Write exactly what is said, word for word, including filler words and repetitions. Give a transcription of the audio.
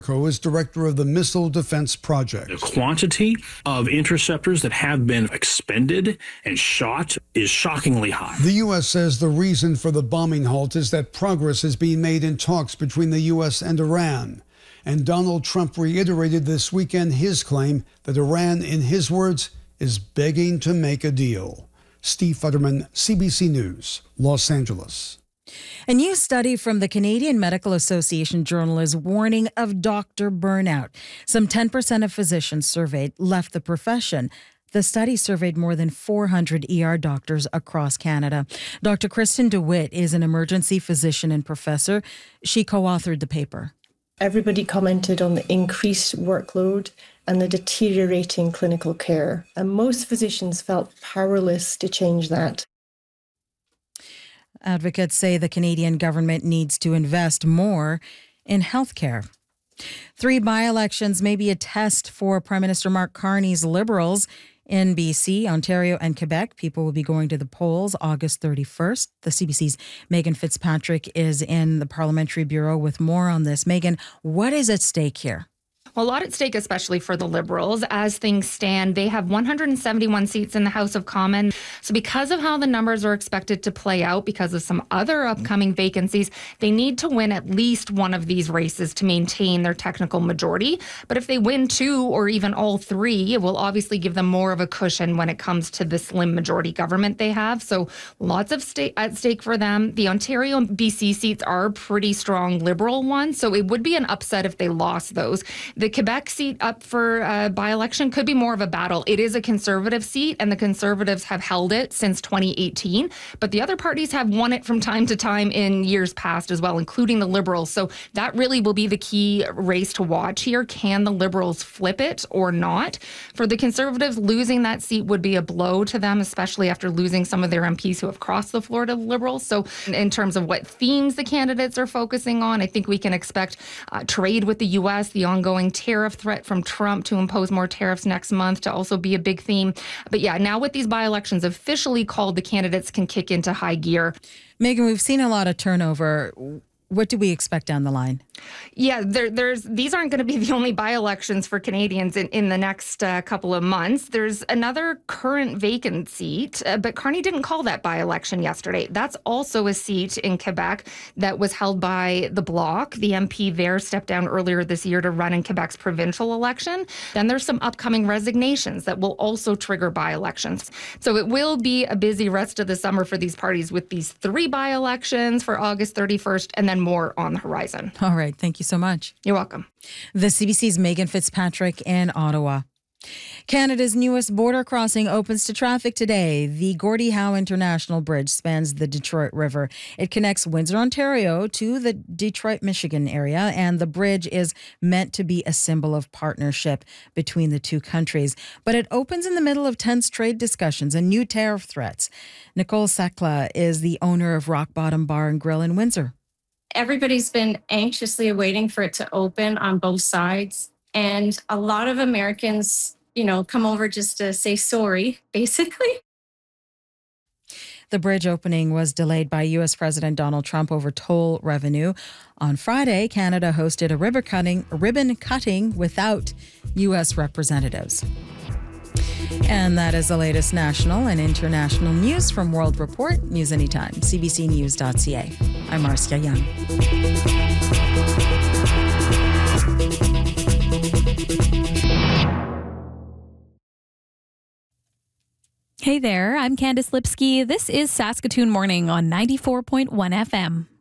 Co is director of the Missile Defense Project. The quantity of interceptors that have been expended and shot is shockingly high. The U S says the reason for the bombing halt is that progress is being made in talks between the U S and Iran. And Donald Trump reiterated this weekend his claim that Iran, in his words, is begging to make a deal. Steve Futterman, C B C News, Los Angeles. A new study from the Canadian Medical Association Journal is warning of doctor burnout. Some ten percent of physicians surveyed left the profession. The study surveyed more than four hundred E R doctors across Canada. Doctor Kristen DeWitt is an emergency physician and professor. She co-authored the paper. Everybody commented on the increased workload and the deteriorating clinical care, and most physicians felt powerless to change that. Advocates say the Canadian government needs to invest more in healthcare. Three by-elections may be a test for Prime Minister Mark Carney's Liberals. In B C, Ontario and Quebec, people will be going to the polls August thirty-first. The C B C's Megan Fitzpatrick is in the Parliamentary Bureau with more on this. Megan, what is at stake here? Well, a lot at stake, especially for the Liberals. As things stand, they have one hundred seventy-one seats in the House of Commons. So because of how the numbers are expected to play out, because of some other upcoming vacancies, they need to win at least one of these races to maintain their technical majority. But if they win two or even all three, it will obviously give them more of a cushion when it comes to the slim majority government they have. So lots of sta- at stake for them. The Ontario and B C seats are pretty strong Liberal ones, so it would be an upset if they lost those. The Quebec seat up for uh, by-election could be more of a battle. It is a Conservative seat, and the Conservatives have held it since twenty eighteen. But the other parties have won it from time to time in years past as well, including the Liberals. So that really will be the key race to watch here. Can the Liberals flip it or not? For the Conservatives, losing that seat would be a blow to them, especially after losing some of their M Ps who have crossed the floor to the Liberals. So in terms of what themes the candidates are focusing on, I think we can expect uh, trade with the U S, the ongoing tariff threat from Trump to impose more tariffs next month to also be a big theme. But yeah, now with these by-elections officially called, the candidates can kick into high gear. Megan, we've seen a lot of turnover. What do we expect down the line? Yeah, there, there's these aren't going to be the only by-elections for Canadians in, in the next uh, couple of months. There's another current vacant seat, uh, but Carney didn't call that by-election yesterday. That's also a seat in Quebec that was held by the Bloc. The M P there stepped down earlier this year to run in Quebec's provincial election. Then there's some upcoming resignations that will also trigger by-elections. So it will be a busy rest of the summer for these parties with these three by-elections for August thirty-first and then more on the horizon. All right. Thank you so much. You're welcome. The C B C's Megan Fitzpatrick in Ottawa. Canada's newest border crossing opens to traffic today. The Gordie Howe International Bridge spans the Detroit River. It connects Windsor, Ontario to the Detroit, Michigan area, and the bridge is meant to be a symbol of partnership between the two countries. But it opens in the middle of tense trade discussions and new tariff threats. Nicole Sakla is the owner of Rock Bottom Bar and Grill in Windsor. Everybody's been anxiously waiting for it to open on both sides. And a lot of Americans, you know, come over just to say sorry, basically. The bridge opening was delayed by U S President Donald Trump over toll revenue. On Friday, Canada hosted a ribbon cutting, ribbon cutting without U S representatives. And that is the latest national and international news from World Report. News anytime, c b c news dot c a. I'm Marcia Young. Hey there, I'm Candice Lipsky. This is Saskatoon Morning on ninety-four point one F M.